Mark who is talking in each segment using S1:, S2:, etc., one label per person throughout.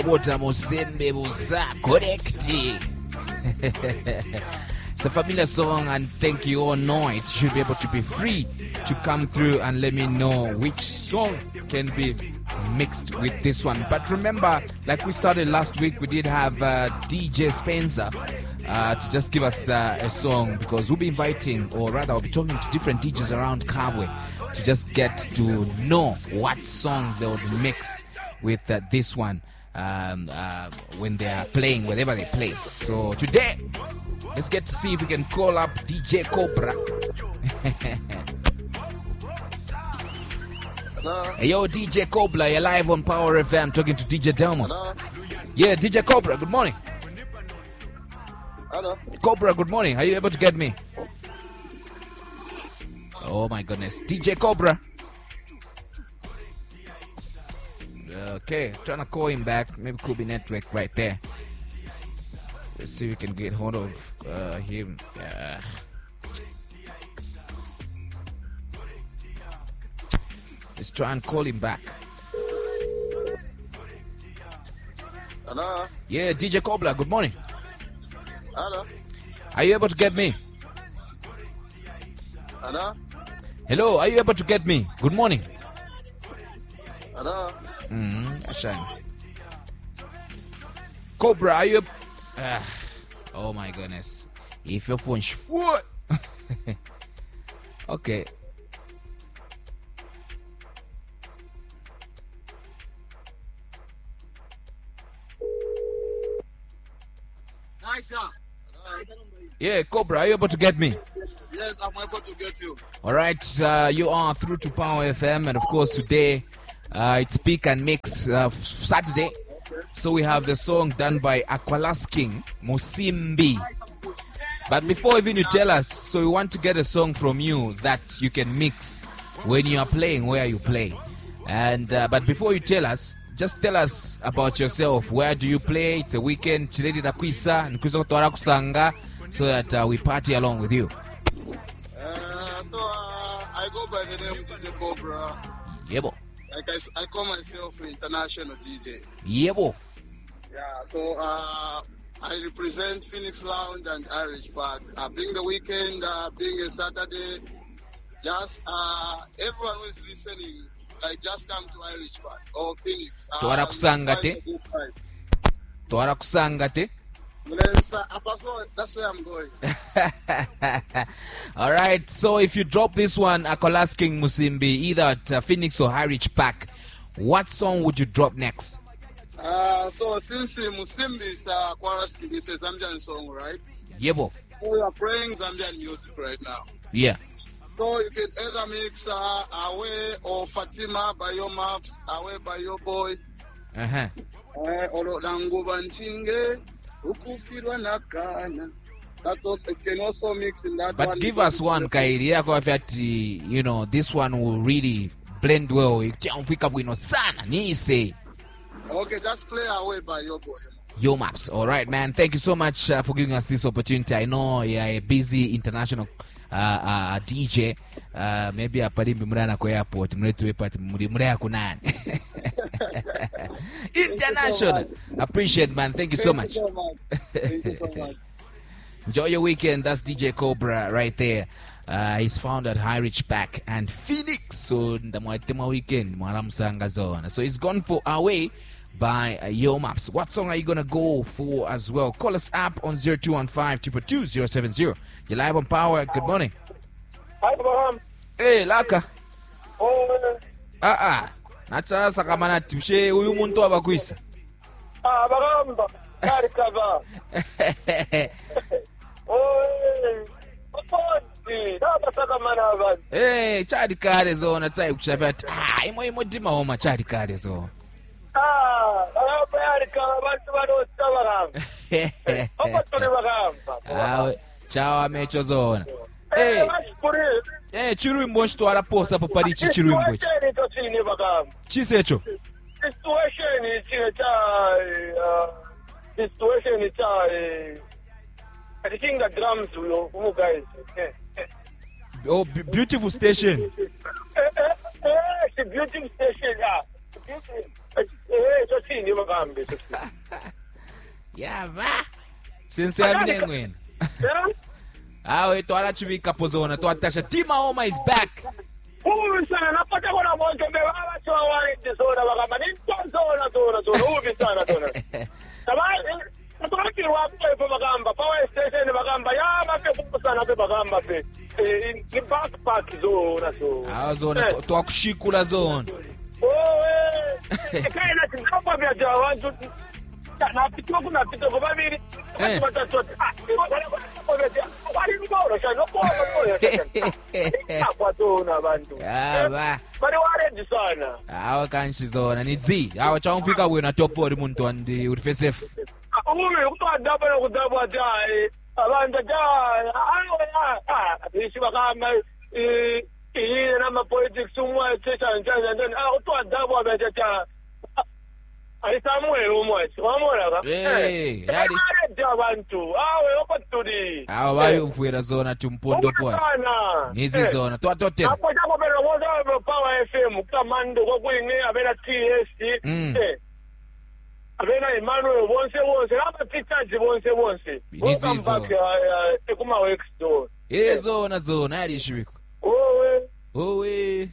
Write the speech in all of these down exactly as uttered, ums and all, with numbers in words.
S1: Porter Musimbi Busa, correct. It's a familiar song, and thank you all know it. Should be able to be free to come through and let me know which song can be mixed with this one. But remember, like we started last week, we did have uh, D J Spencer uh, to just give us uh, a song, because we'll be inviting, or rather I'll be talking to different D Js around Kabwe to just get to know what song they would mix with uh, this one um, uh, when they are playing, wherever they play. So today, let's get to see if we can call up D J Cobra.
S2: Hello?
S1: Hey, yo, D J Cobra, you're live on Power F M talking to D J Delmo.
S2: Hello?
S1: Yeah, D J Cobra, good morning.
S2: Hello?
S1: Cobra, good morning. Are you able to get me? Oh my goodness. D J Cobra. Okay, trying to call him back. Maybe could be network right there. Let's see if we can get hold of uh, him. Yeah. Let's try and call him back.
S2: Hello?
S1: Yeah, D J Cobra, good morning.
S2: Hello?
S1: Are you able to get me?
S2: Hello?
S1: Hello, are you able to get me? Good morning.
S2: Hello?
S1: Mm-hmm. Shine. Cobra, are you... Uh, oh my goodness. If your phone... Sh- what? Okay.
S2: Nice, sir.
S1: Yeah, Cobra, are you able to get me?
S2: Yes, I'm able to get you.
S1: All right, uh, you are through to Power F M, and of course today uh, it's Pick and Mix uh, Saturday. So we have the song done by Aqualasking, Musimbi. But before even you tell us, so we want to get a song from you that you can mix when you are playing where you play. And uh, but before you tell us, just tell us about yourself. Where do you play? It's a weekend. Chiledi na Kwisa, Nkuzo Twara Kusanga, so that uh, we party along with you.
S2: Uh, so, uh, I go by the name D J Cobra.
S1: Yebo.
S2: Like I, s- I call myself an international D J.
S1: Yebo.
S2: Yeah, so uh, I represent Phoenix Lounge and Irish Park. Uh, being the weekend, uh, being a Saturday, just uh, everyone who is listening, like just come to Irish Park or Phoenix. Uh,
S1: Twara Kusanga te.
S2: you'll find a good time.
S1: Twara Kusanga te.
S2: Yes, uh, that's where I'm going.
S1: All right, so if you drop this one, Aqualasking Musimbi, either at uh, Phoenix or High Reach Park, what song would you drop next?
S2: Uh, so since uh, Musimbi is uh, Aqualasking, it's a Zambian song, right?
S1: Yebo.
S2: So we are playing Zambian music right now.
S1: Yeah.
S2: So you can either mix uh, Away or Fatima by your maps, Away by your boy,
S1: Uh-huh.
S2: uh, or Danguba Nchinge, Ukufirwa Nakana. That also, it can also mix in that
S1: But
S2: one.
S1: give us one, Kairi. You know, this one will really blend well. Sana, ni say.
S2: Okay, just play Away by your boy.
S1: Yo Maps. All right, man. Thank you so much uh, for giving us this opportunity. I know you're a busy international uh, uh, D J. Uh, maybe aparimbi murana kwa airport. Mretu wepati muraya kunani. International. Appreciate, man. Thank you so much.
S2: Thank you so much. Thank you so much.
S1: Enjoy your weekend. That's D J Cobra right there. Uh, he's found at High Reach Park and Phoenix. So ndamwatema weekend mwaramsanga zona. So he's gone for Away by uh, Yo Maps. What song are you gonna go for as well? Call us up on zero two one five two two zero seven zero. You're live on Power. Good morning.
S3: Hi, Baham.
S1: Hey, Laka.
S3: Oh,
S1: Ah ah. Nacha sakamana timshe uyu muntu abakwisa.
S3: ah, Baham. Kari kava. Oh, Otoji. Daba saka mana abad.
S1: Eh, chadi kare zona tsai kushafya ati ah imo imo dima homa chadi kare zona.
S3: Ah, Baham yari kava bantu bano Baham. Opa tuli Baham.
S1: Ah, chawa mecho zona.
S3: Eh,
S1: Eh,
S3: bashkuri.
S1: eh chirwimbo chitwara posa paparichi chirwimbo ichi.
S3: Situation ito chini Baham.
S1: Chisecho.
S3: Situation ichi cha uh situation cha eh I think the drums will you guys.
S1: Oh, b- beautiful station.
S3: Eh, eh, eh, it's a beautiful station, yeah. Beautiful. Eh, chothini makambe chothini.
S1: Yeah, va. Since I'm in.
S3: Yeah?
S1: Awe to ala chivika pozona to atasha Dima Oma is back.
S3: Ubi sana napata kona bonke bebaba chwa wali zona bakama ni zona zona zona ubi sana zona. Sabai Atwaki wapo kwa bagamba power station bagamba ya mape kusana pe bagamba pe ni backpack zona so.
S1: Ah zona to akushikula zona.
S3: Oh eh kaina tinapa bya jawantu na pitoko na pitoko babiri batatu ah wali ngoro shano kwa kwa kwa zona bantu
S1: ah ba
S3: bari wale sana
S1: awa kanshi zona ni zi awa chaumfika wena topori muntu andi urifesef
S3: ume ukudaba nokudaba dai abantu dai ayo ah ishiba kama eh eh na ma politics umwe tsha njanja ndani ah utwadaba abetata ari Samuel umwe wamora ka
S1: eh yari
S3: abantu awe okotudi
S1: awa bayo mfuera zona tumpondo po nizi zona to atote
S3: hapo japo bero moza power F M kamando kokwini abena T S eh Abena Emmanuel bonse bonse aba teachers bonse bonse welcome back uh, kuma work store
S1: eh zona zona yari shibiko
S3: owe
S1: owe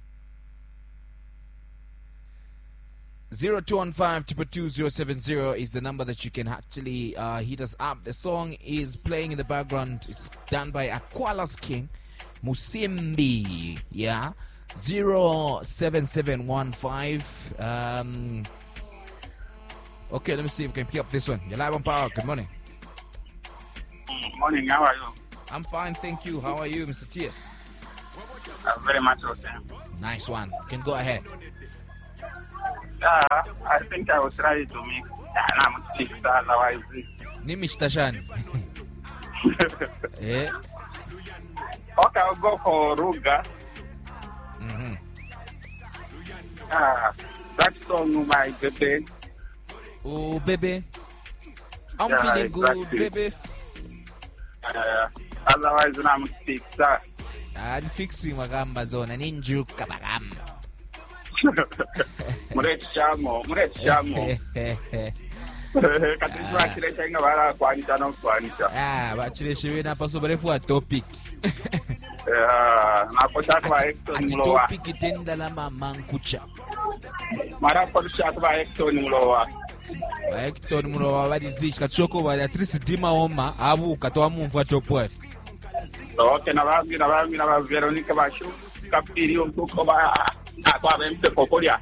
S1: zero two one five two two zero seven zero is the number that you can actually uh, hit us up. The song is playing in the background. It's done by Aquala's King Musimbi. Yeah, zero seven seven one five. Um, okay, let me see if we can pick up this one. You're live on Power. Good morning.
S4: Morning. How are you?
S1: I'm fine, thank you. How are you, Mister T S?
S4: I'm very much okay.
S1: Nice one. You can go ahead.
S4: Yeah, I think I was trying to make I'm six otherwise.
S1: Nimi chitashani. Eh.
S4: Okay, I'll go for Ruga.
S1: Mhm.
S4: Ah, that song my baby.
S1: Oh baby. I'm
S4: Yeah,
S1: feeling
S4: exactly.
S1: good, baby.
S4: Uh, otherwise I'm six.
S1: Ah, fixing magamba zona ninjuka magamba.
S4: Mureti chamo, mureti chamo. Kati swachire chenga bara kwanita no kwanita.
S1: Ah, bachire shiwe na paso barefu a topic.
S4: Eh, na posha kwa Hector
S1: Ati
S4: Mulowa.
S1: topic tenda la mama nkucha.
S4: Mara posha kwa Hector Mulowa.
S1: Hector Mulowa bali zichi kachoko bali at least Dima Oma abu katoa mumva topwe.
S4: Okay, na babi na babi na babi Veronica bashu kapiri ontuko ba akwa bempe kokolia.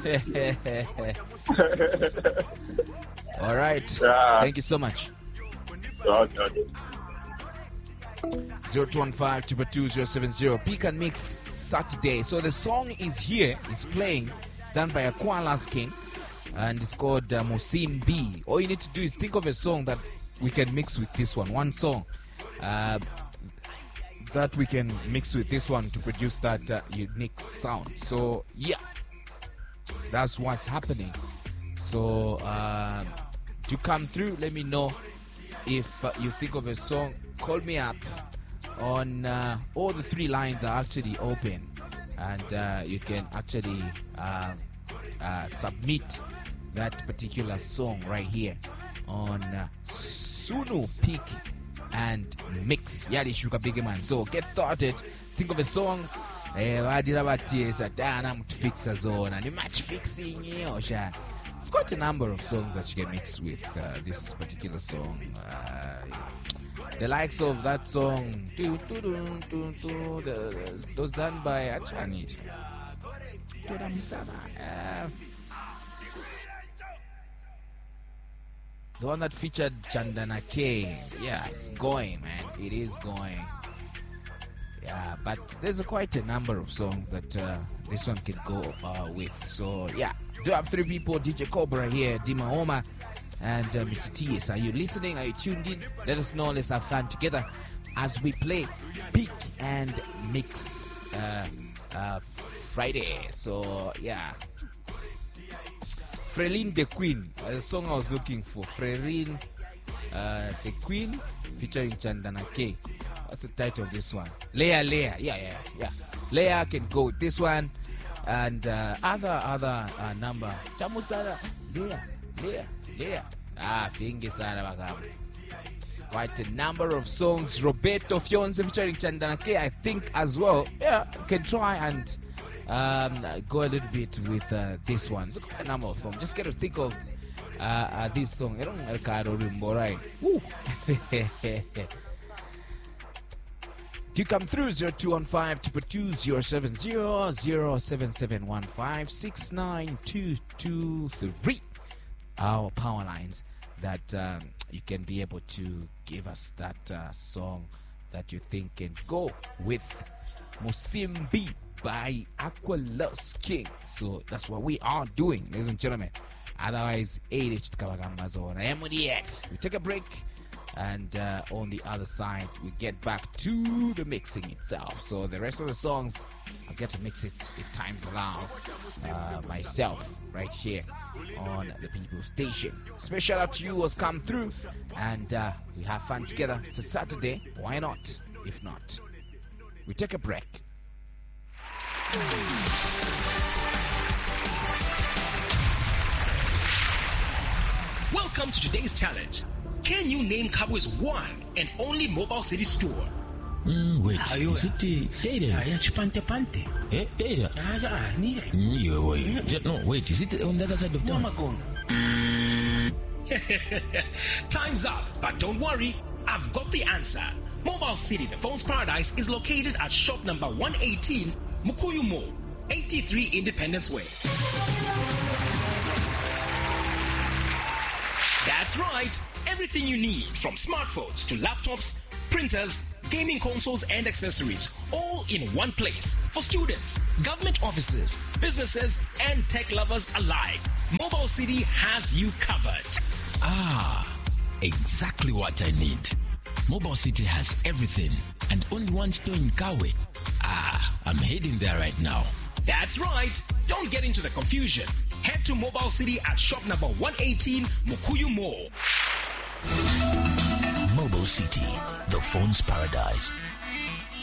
S1: All right.
S4: Yeah.
S1: Thank you so much.
S4: Okay, okay.
S1: zero two one five two two zero seven zero. Pick and Mix Saturday. So the song is here. It's playing. It's done by Aquala's King. And it's called uh, Musimbi. All you need to do is think of a song that we can mix with this one. One song uh, that we can mix with this one to produce that uh, unique sound. So, yeah. That's what's happening. So, uh, to come through, let me know if uh, you think of a song. Call me up on uh, all the three lines are actually open, and uh, you can actually uh, uh, submit that particular song right here on uh, Sunu Pick and Mix. Yali shuka big man. So get started. Think of a song. Eh, wadira batiesa dana mutfixa zona. Ni match fixing osha. It's quite a number of songs that you can mix with uh, this particular song. Uh, the likes of that song, do, do, do, do, do, the, those done by Achanit. Uh, the one that featured Chandana K. Yeah, it's going, man. It is going. Yeah, but there's a quite a number of songs that uh, this one can go uh, with. So, yeah. Do have three people, D J Cobra here, Dima Oma, and uh, Mister T S. Are you listening? Are you tuned in? Let us know. Let's have fun together as we play Pick and Mix uh, uh, Friday. So, yeah. Freline the Queen, uh, the song I was looking for. Freline uh, the Queen featuring Chandana K. What's the title of this one? Leia, Leia. Yeah, yeah, yeah. Leia can go with this one. and uh, other other uh, number. Chamusana, Leah, Leah, Leah. Ah, Fingi Sana Bagam. Quite a number of songs. Roberto Fionze featuring Chandanake, I think as well. Yeah, can try and um, go a little bit with uh, this one. So quite a number of them. Just get to think of uh, uh, this song. I don't know, Rimbo, right? Woo! To come through zero two one five two two zero seven zero zero seven seven one five six nine two two three. Our power lines that um, you can be able to give us that uh, song that you think can go with Musimbi by Aqualos King. So that's what we are doing, ladies and gentlemen. Otherwise, eight H we take a break, and uh, on the other side we get back to the mixing itself. So the rest of the songs I'll get to mix it if time's allowed uh, myself right here on the People Station. Special out to you who has come through, and uh, we have fun together. It's a Saturday, why not? If not, we take a break.
S5: Welcome to today's challenge. Can you name Kabwe's one and only Mobile City store?
S6: Mm, wait,
S7: Ayuh.
S6: is it uh, Data?
S7: Ah, ya chipante pante.
S6: Eh, Data?
S7: Ah, ya, ni eh.
S6: Mm, yeah, wait. Just, no, wait, is it on the other side of town?
S7: Mama kon.
S5: Time's up, but don't worry, I've got the answer. Mobile City, the phone's paradise, is located at shop number one eighteen, Mukuyu Mall, eighty-three Independence Way. That's right, everything you need from smartphones to laptops, printers, gaming consoles and accessories, all in one place for students, government offices, businesses and tech lovers alike. Mobile City has you covered.
S6: Ah, exactly what I need. Mobile City has everything and only one store in Kawe. Ah, I'm heading there right now.
S5: That's right. Don't get into the confusion. Head to Mobile City at shop number one eighteen, Mukuyu Mall.
S8: Mobile City, the phone's paradise.